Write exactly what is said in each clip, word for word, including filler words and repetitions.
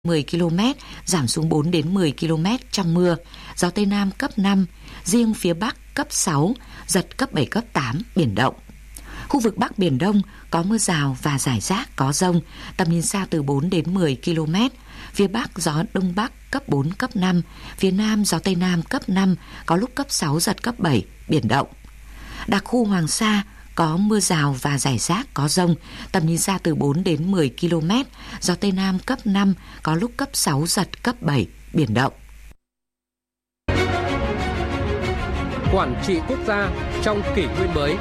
mười ki lô mét, giảm xuống bốn đến mười ki lô mét trong mưa. Gió Tây Nam cấp năm, riêng phía Bắc cấp sáu, giật cấp bảy, cấp tám, biển động. Khu vực Bắc Biển Đông có mưa rào và rải rác có dông, tầm nhìn xa từ bốn đến mười ki lô mét. Phía Bắc gió Đông Bắc cấp bốn, cấp năm, phía Nam gió Tây Nam cấp năm, có lúc cấp sáu, giật cấp bảy, biển động. Đặc khu Hoàng Sa có mưa rào và rải rác có dông, tầm nhìn xa từ bốn đến mười ki lô mét, gió Tây Nam cấp năm, có lúc cấp sáu, giật cấp bảy, biển động. Quản trị quốc gia trong kỷ nguyên mới.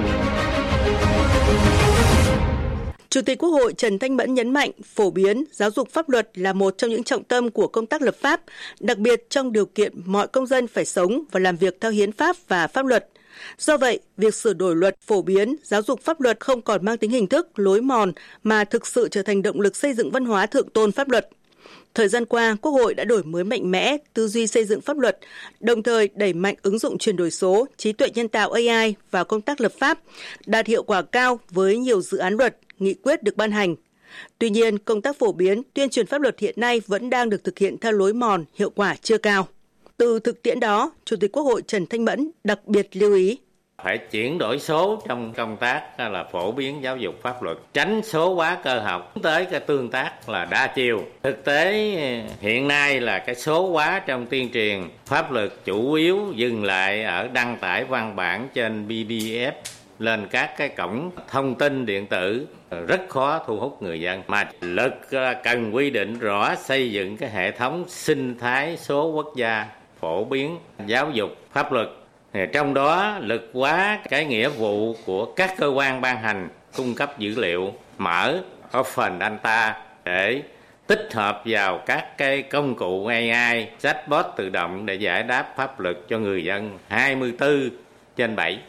Chủ tịch Quốc hội Trần Thanh Mẫn nhấn mạnh phổ biến giáo dục pháp luật là một trong những trọng tâm của công tác lập pháp, đặc biệt trong điều kiện mọi công dân phải sống và làm việc theo hiến pháp và pháp luật. Do vậy, việc sửa đổi luật phổ biến giáo dục pháp luật không còn mang tính hình thức, lối mòn mà thực sự trở thành động lực xây dựng văn hóa thượng tôn pháp luật. Thời gian qua, Quốc hội đã đổi mới mạnh mẽ tư duy xây dựng pháp luật, đồng thời đẩy mạnh ứng dụng chuyển đổi số, trí tuệ nhân tạo A I vào công tác lập pháp, đạt hiệu quả cao với nhiều dự án luật, nghị quyết được ban hành. Tuy nhiên, công tác phổ biến, tuyên truyền pháp luật hiện nay vẫn đang được thực hiện theo lối mòn, hiệu quả chưa cao. Từ thực tiễn đó, Chủ tịch Quốc hội Trần Thanh Mẫn đặc biệt lưu ý. Phải chuyển đổi số trong công tác là phổ biến giáo dục pháp luật, tránh số hóa cơ học, tới cái tương tác là đa chiều. Thực tế hiện nay là cái số hóa trong tuyên truyền pháp luật chủ yếu dừng lại ở đăng tải văn bản trên pê đê ép lên các cái cổng thông tin điện tử, rất khó thu hút người dân. Mà luật cần quy định rõ xây dựng cái hệ thống sinh thái số quốc gia phổ biến giáo dục pháp luật. Trong đó lực hóa cái nghĩa vụ của các cơ quan ban hành cung cấp dữ liệu mở open data để tích hợp vào các cái công cụ A I, chatbot tự động để giải đáp pháp luật cho người dân hai mươi tư trên bảy.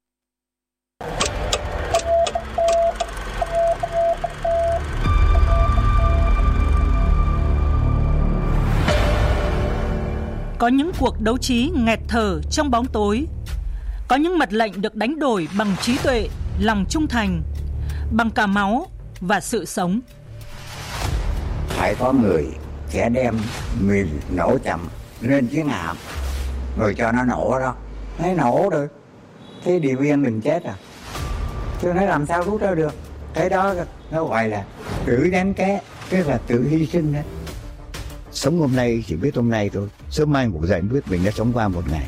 Có những cuộc đấu trí nghẹt thở trong bóng tối. Có những mật lệnh được đánh đổi bằng trí tuệ, lòng trung thành, bằng cả máu và sự sống. Phải có người sẽ đem mìn nổ chậm lên chiến hạm rồi cho nó nổ đó. Thấy nổ rồi, thế điều viên mình chết à. Chứ nói làm sao rút ra được. Cái đó nó gọi là tự đánh ké, tức là tự hy sinh đấy. Sống hôm nay chỉ biết hôm nay thôi, sớm mai ngủ dậy biết mình đã sống qua một ngày.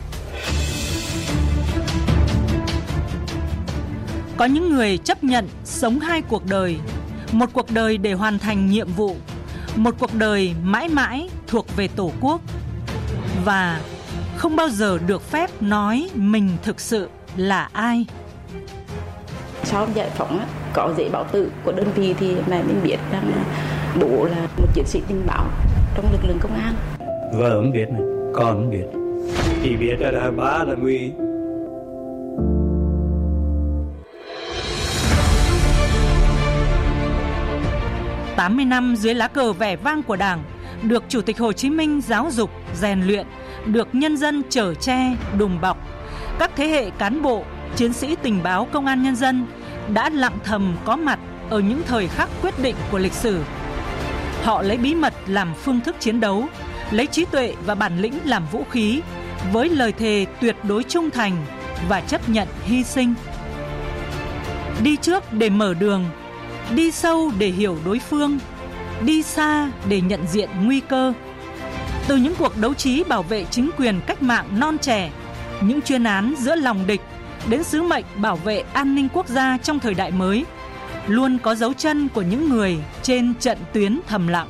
Có những người chấp nhận sống hai cuộc đời, một cuộc đời để hoàn thành nhiệm vụ, một cuộc đời mãi mãi thuộc về Tổ quốc, và không bao giờ được phép nói mình thực sự là ai. Sau giải phóng có giấy báo tử của đơn vị thì mẹ mình biết rằng bố là một chiến sĩ tình báo trong lực lượng công an. Vợ không biết này, con không biết, chỉ biết là ba là nguy. tám mươi năm dưới lá cờ vẻ vang của Đảng, được Chủ tịch Hồ Chí Minh giáo dục, rèn luyện, được nhân dân chở che, đùm bọc. Các thế hệ cán bộ, chiến sĩ tình báo công an nhân dân đã lặng thầm có mặt ở những thời khắc quyết định của lịch sử. Họ lấy bí mật làm phương thức chiến đấu, lấy trí tuệ và bản lĩnh làm vũ khí, với lời thề tuyệt đối trung thành và chấp nhận hy sinh. Đi trước để mở đường, đi sâu để hiểu đối phương, đi xa để nhận diện nguy cơ. Từ những cuộc đấu trí bảo vệ chính quyền cách mạng non trẻ, những chuyên án giữa lòng địch, đến sứ mệnh bảo vệ an ninh quốc gia trong thời đại mới, luôn có dấu chân của những người trên trận tuyến thầm lặng.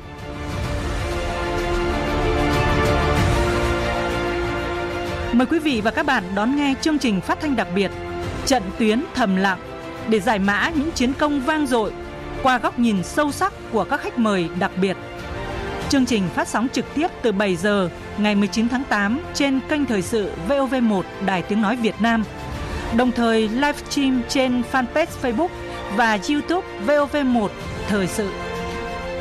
Mời quý vị và các bạn đón nghe chương trình phát thanh đặc biệt Trận tuyến thầm lặng để giải mã những chiến công vang dội qua góc nhìn sâu sắc của các khách mời đặc biệt. Chương trình phát sóng trực tiếp từ bảy giờ ngày mười chín tháng tám trên kênh Thời sự vê o vê một Đài Tiếng Nói Việt Nam, đồng thời livestream trên fanpage Facebook và YouTube vê o vê một Thời sự.